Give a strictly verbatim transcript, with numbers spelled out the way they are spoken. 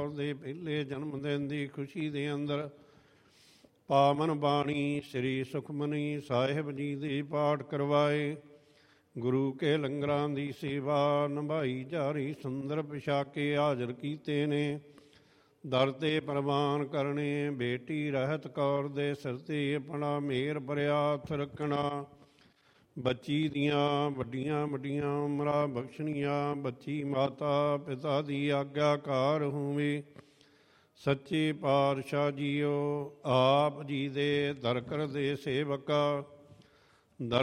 ਕੌਰ ਦੇ ਪਹਿਲੇ ਜਨਮ ਦਿਨ ਦੀ ਖੁਸ਼ੀ ਦੇ ਅੰਦਰ ਪਾਵਨ ਬਾਣੀ ਸ੍ਰੀ ਸੁਖਮਨੀ ਸਾਹਿਬ ਜੀ ਦੇ ਪਾਠ ਕਰਵਾਏ। ਗੁਰੂ ਕੇ ਲੰਗਰਾਂ ਦੀ ਸੇਵਾ ਨਿਭਾਈ ਜਾ ਰਹੀ, ਸੁੰਦਰ ਪਿਸ਼ਾਕੇ ਹਾਜ਼ਰ ਕੀਤੇ ਨੇ। ਦਰ 'ਤੇ ਪ੍ਰਵਾਨ ਕਰਨੇ, ਬੇਟੀ ਰਹਿਤ ਕੌਰ ਦੇ ਸਿਰ 'ਤੇ ਆਪਣਾ ਮਿਹਰ ਭਰਿਆ ਹੱਥ ਰੱਖਣਾ। ਬੱਚੀ ਦੀਆਂ ਵੱਡੀਆਂ ਵੱਡੀਆਂ ਉਮਰਾਂ ਬਖਸ਼ਣੀਆਂ, ਬੱਚੀ ਮਾਤਾ ਪਿਤਾ ਦੀ ਆਗਿਆਕਾਰ ਹੋਵੇ। ਸੱਚੇ ਪਾਤਸ਼ਾਹ ਜੀਓ, ਆਪ ਜੀ ਦੇ ਦਰ ਕਰਦੇ ਸੇਵਕਾ, ਦਰ